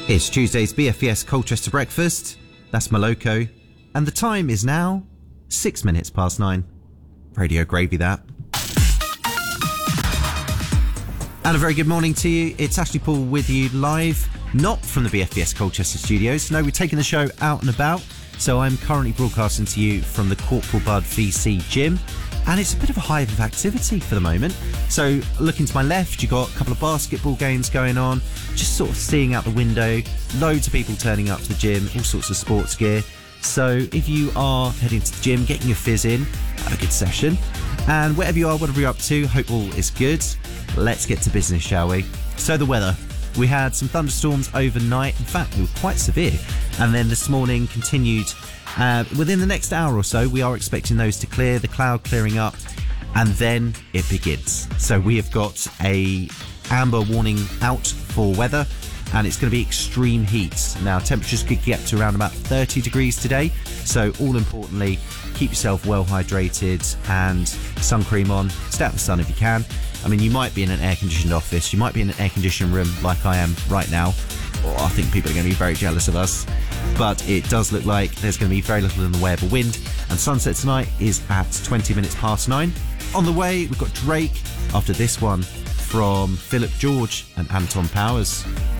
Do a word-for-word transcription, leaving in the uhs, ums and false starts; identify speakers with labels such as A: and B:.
A: It's Tuesday's B F E S Colchester Breakfast. That's Moloko. And the time is now six minutes past nine. Radio gravy, that. And a very good morning to you. It's Ashley Paul with you live, not from the B F E S Colchester studios. No, we're taking the show out and about. So I'm currently broadcasting to you from the Corporal Bud V C gym. And it's a bit of a hive of activity for the moment. So looking to my left, you've got a couple of basketball games going on, just sort of seeing out the window, loads of people turning up to the gym, all sorts of sports gear. So if you are heading to the gym, getting your fizz in, have a good session. And whatever you are, whatever you're up to, hope all is good. Let's get to business, shall we? So the weather. We had some thunderstorms overnight. In fact, they were quite severe. And then this morning continued. Uh, within the next hour or so, we are expecting those to clear, the cloud clearing up, and then it begins. So we have got a amber warning out for weather, and it's going to be extreme heat. Now, temperatures could get to around about thirty degrees today. So all importantly, keep yourself well hydrated and sun cream on. Stay out in the sun if you can. I mean, you might be in an air-conditioned office. You might be in an air-conditioned room like I am right now. Oh, I think people are going to be very jealous of us. But it does look like there's going to be very little in the way of a wind. And sunset tonight is at twenty minutes past nine. On the way, we've got Drake after this one from Philip George and Anton Powers.